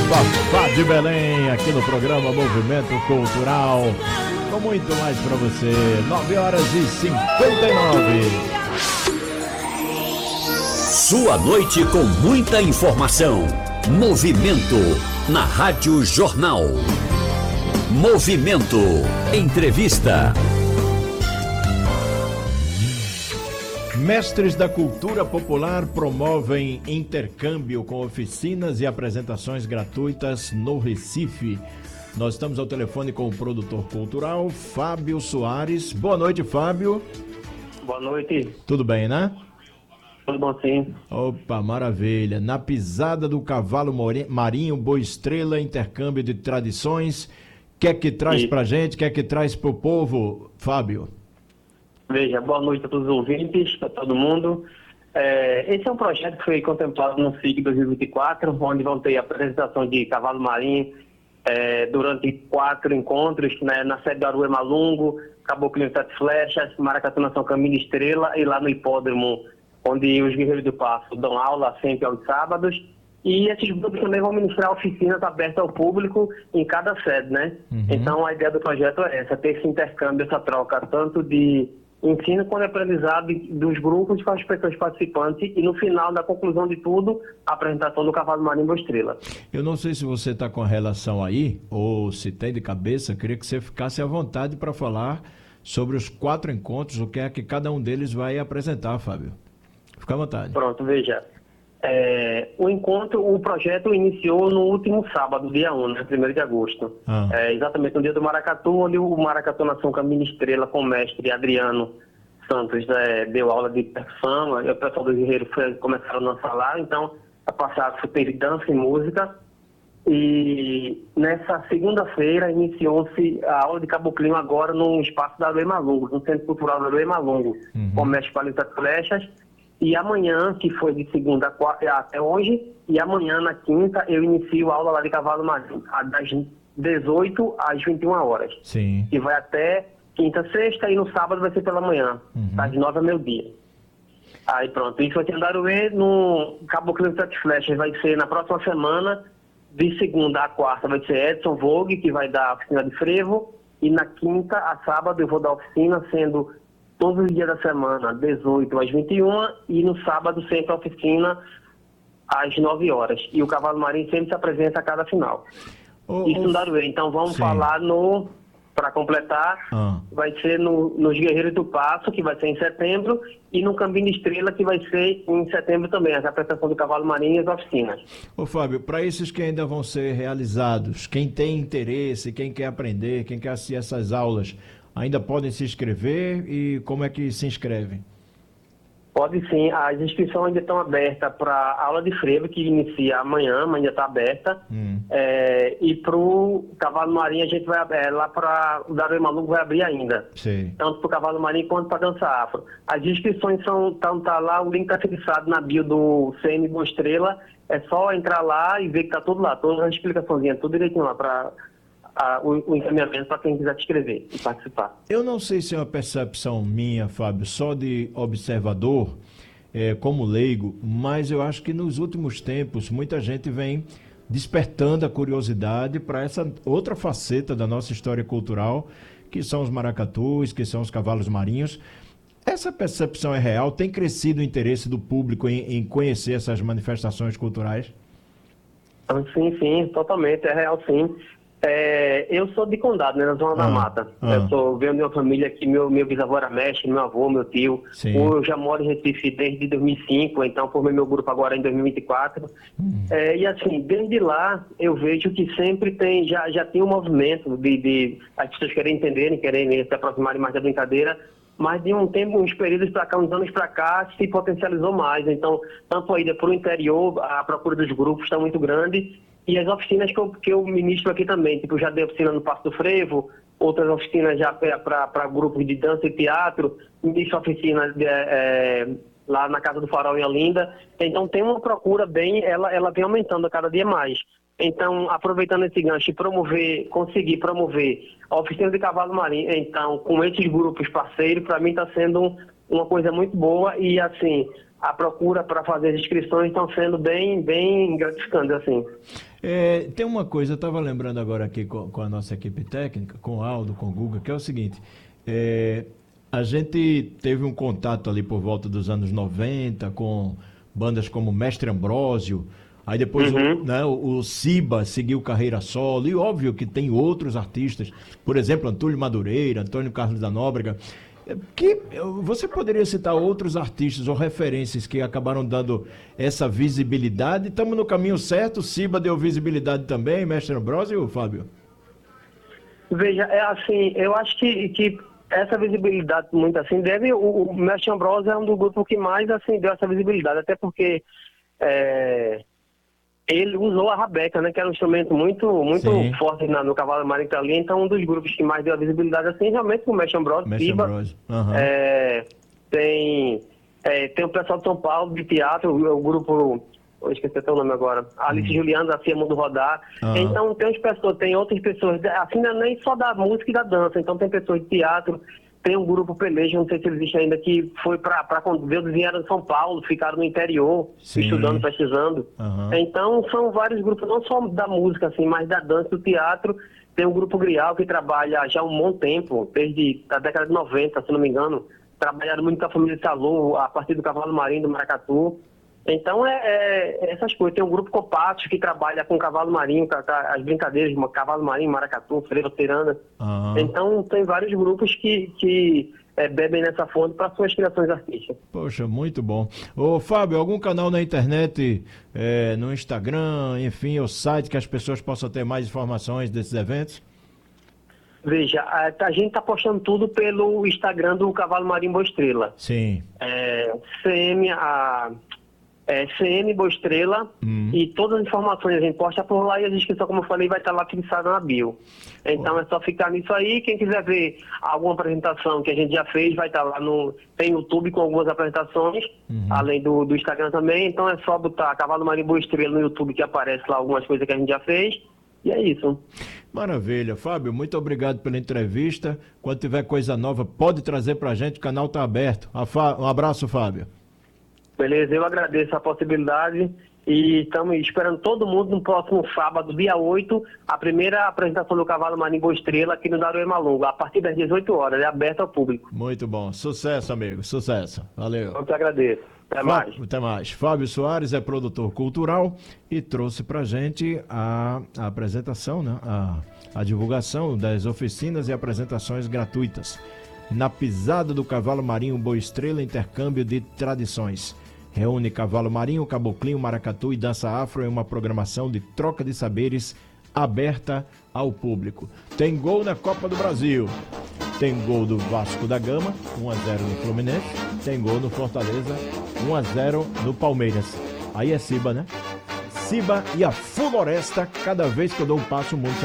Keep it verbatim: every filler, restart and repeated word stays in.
Fafá de Belém, aqui no programa Movimento Cultural, com muito mais para você. nove horas e cinquenta e nove. Sua noite com muita informação. Movimento na Rádio Jornal. Movimento. Entrevista. Mestres da cultura popular promovem intercâmbio com oficinas e apresentações gratuitas no Recife. Nós estamos ao telefone com o produtor cultural Fábio Soares. Boa noite, Fábio. Boa noite. Tudo bem, né? Tudo bom, sim. Opa, maravilha. Na pisada do cavalo marinho, Boa Estrela, intercâmbio de tradições. O que é que traz Isso. pra gente? O que é que traz pro povo, Fábio? Veja, boa noite a todos os ouvintes, para todo mundo. É, esse é um projeto que foi contemplado no S I G dois mil e vinte e quatro, onde vão ter a apresentação de cavalo marinho é, durante quatro encontros, né, na sede do Aruema Lungo, Caboclinho Sete Flechas, Maracatu Nação Caminho Estrela e lá no hipódromo, onde os Guerreiros do Passo dão aula sempre aos sábados. E esses grupos também vão ministrar oficinas abertas ao público em cada sede, né? Uhum. Então a ideia do projeto é essa, ter esse intercâmbio, essa troca, tanto de ensino quanto aprendizado dos grupos com as pessoas participantes e no final, na conclusão de tudo, a apresentação do Cavalo Marinho Boa Estrela. Eu não sei se você está com relação aí, ou se tem de cabeça, eu queria que você ficasse à vontade para falar sobre os quatro encontros, o que é que cada um deles vai apresentar, Fábio. Fica à vontade. Pronto, veja. É, o encontro, o projeto iniciou no último sábado, dia um, né, primeiro de agosto. Ah. É, exatamente no dia do Maracatu, onde o Maracatu Nação Caminho Estrela com o mestre Adriano Santos é, deu aula de percussão, e o pessoal do Guerreiro foi, começaram a dançar lá, então a passada teve dança e música. E nessa segunda-feira iniciou-se a aula de caboclinho agora no espaço da Aruema Lungo, no Centro Cultural da Aruema Lungo, Uhum. com o mestre Palito Flechas. E amanhã, que foi de segunda a quarta, até hoje, e amanhã, na quinta, eu inicio a aula lá de cavalo marinho, das dezoito às vinte e uma horas. Sim. Que vai até quinta, sexta, e no sábado vai ser pela manhã, Uhum. das nove ao meio-dia. Aí pronto, isso vai ter Andaruê, no Caboclinho Sete Flechas vai ser na próxima semana, de segunda a quarta vai ser Edson Vogue, que vai dar a oficina de frevo, e na quinta a sábado eu vou dar oficina, sendo todos os dias da semana, dezoito às vinte e uma, e no sábado sempre a oficina às nove horas. E o Cavalo Marinho sempre se apresenta a cada final. Ô, Isso ô, no Daruê. Então vamos sim. falar no, para completar, Ah. vai ser no, nos Guerreiros do Passo, que vai ser em setembro, e no Caminho Estrela, que vai ser em setembro também, a apresentação do Cavalo Marinho e as oficinas. Ô Fábio, para esses que ainda vão ser realizados, quem tem interesse, quem quer aprender, quem quer assistir essas aulas, ainda podem se inscrever e como é que se inscrevem? Pode sim, as inscrições ainda estão abertas para a aula de frevo, que inicia amanhã, amanhã está aberta. Hum. É, e para o Cavalo Marinho a gente vai é, lá para o Daruema Lungo vai abrir ainda. Sei. Tanto para o Cavalo Marinho quanto para a dança afro. As inscrições são tá, tá lá, o link está fixado na bio do C M Boa Estrela. É só entrar lá e ver que está tudo lá, todas as explicações, tudo direitinho lá para o, o encaminhamento para quem quiser se inscrever e participar. Eu não sei se é uma percepção minha, Fábio, só de observador, é, como leigo, mas eu acho que nos últimos tempos muita gente vem despertando a curiosidade para essa outra faceta da nossa história cultural, que são os maracatus, que são os cavalos marinhos. Essa percepção é real? Tem crescido o interesse do público em, em conhecer essas manifestações culturais? Sim, sim, totalmente, é real sim. É, eu sou de Condado, né, na Zona Ah, da Mata. ah. Eu sou, venho de uma família que meu, meu bisavô era mestre, meu avô, meu tio. Sim. Eu já moro em Recife desde dois mil e cinco, então formei meu grupo agora em dois mil e vinte e quatro. Hum. É, e assim, desde lá eu vejo que sempre tem, já, já tem um movimento de, de as pessoas querem entenderem, querem se aproximarem mais da brincadeira, mas de um tempo, uns períodos para cá, uns anos para cá, se potencializou mais. Então, tanto a ida para o interior, a procura dos grupos está muito grande. E as oficinas que eu, que eu ministro aqui também, tipo, já dei oficina no Passo do Frevo, outras oficinas já para grupos de dança e teatro, ministro oficina de, é, lá na Casa do Farol em Olinda. Então tem uma procura bem, ela, ela vem aumentando a cada dia mais. Então, aproveitando esse gancho e promover, conseguir promover a oficina de cavalo marinho, então, com esses grupos parceiros, para mim está sendo um, uma coisa muito boa e, assim, a procura para fazer as inscrições estão sendo bem, bem gratificantes, assim. É, tem uma coisa, eu estava lembrando agora aqui com, com a nossa equipe técnica, com o Aldo, com o Guga, que é o seguinte, é, a gente teve um contato ali por volta dos anos noventa com bandas como Mestre Ambrósio, aí depois Uhum. o, né, o, o Siba seguiu carreira solo, e óbvio que tem outros artistas, por exemplo, Antônio Madureira, Antônio Carlos da Nóbrega, que você poderia citar outros artistas ou referências que acabaram dando essa visibilidade? Estamos no caminho certo? Siba deu visibilidade também, Mestre Ambrósio, Fábio? Veja, é assim, eu acho que, que essa visibilidade muito assim deve, o, o Mestre Ambrósio é um do grupo que mais assim deu essa visibilidade, até porque é, ele usou a rabeca, né, que era um instrumento muito, muito forte na, no Cavalo Marinho ali, então um dos grupos que mais deu a visibilidade assim, realmente o Mestre Ambrósio, Mestre Siba, Ambrósio. Uhum. é, tem, é, tem o pessoal de São Paulo de teatro, o, o grupo, eu esqueci até o nome agora, Alice Uhum. Juliana da Cia Mundo Rodar, Uhum. então tem as pessoas, tem outras pessoas, assim não é nem só da música e da dança, então tem pessoas de teatro, tem um grupo Pelejo, não sei se existe ainda, que foi para quando eles vieram de São Paulo, ficaram no interior, Sim. estudando, pesquisando. Uhum. Então são vários grupos, não só da música, assim, mas da dança, do teatro. Tem um grupo Grial que trabalha já há um bom tempo, desde a década de noventa, se não me engano. Trabalharam muito com a família de Salô, a partir do Cavalo Marinho, do Maracatu. Então, é, é essas coisas. Tem um grupo Compátio que trabalha com Cavalo Marinho, com a, as brincadeiras, Cavalo Marinho, Maracatu, Freira Terana. Uhum. Então, tem vários grupos que, que é, bebem nessa fonte para suas criações artísticas. Poxa, muito bom. Ô, Fábio, algum canal na internet, é, no Instagram, enfim, o site que as pessoas possam ter mais informações desses eventos? Veja, a, a gente está postando tudo pelo Instagram do Cavalo Marinho Boa Estrela. Sim. É, C M, a, é, C M Boa Estrela, Hum. e todas as informações a gente posta por lá, e a inscrição, como eu falei, vai estar lá fixada na bio. Então é só ficar nisso aí. Quem quiser ver alguma apresentação que a gente já fez, vai estar lá no... Tem YouTube com algumas apresentações, Uhum. além do, do Instagram também. Então é só botar Cavalo Marinho Boa Estrela no YouTube, que aparece lá algumas coisas que a gente já fez. E é isso. Maravilha. Fábio, muito obrigado pela entrevista. Quando tiver coisa nova, pode trazer pra gente, o canal tá aberto. Um abraço, Fábio. Beleza, eu agradeço a possibilidade e estamos esperando todo mundo no próximo sábado, dia oito, a primeira apresentação do Cavalo Marinho Boa Estrela aqui no Daruema Longo, a partir das dezoito horas, é aberto ao público. Muito bom. Sucesso, amigo. Sucesso. Valeu. Eu te agradeço. Até mais. Fábio, até mais. Fábio Soares é produtor cultural e trouxe pra gente a, a apresentação, né? a, a divulgação das oficinas e apresentações gratuitas. Na pisada do Cavalo Marinho Boa Estrela, intercâmbio de tradições. Reúne Cavalo Marinho, Caboclinho, Maracatu e Dança Afro em uma programação de troca de saberes aberta ao público. Tem gol na Copa do Brasil. Tem gol do Vasco da Gama, um a zero no Fluminense. Tem gol no Fortaleza, um a zero no Palmeiras. Aí é Siba, né? Siba e a Floresta, cada vez que eu dou um passo, o mundo